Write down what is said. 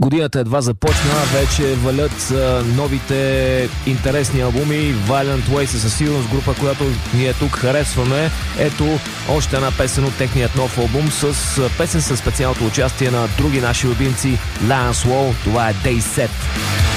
Годината едва започна, вече валят новите интересни албуми. Violent Ways е със сигурност група, която ние тук харесваме. Ето още една песен от техният нов албум с песен със специалното участие на други наши любимци, Lance Wall. Това е Day Set.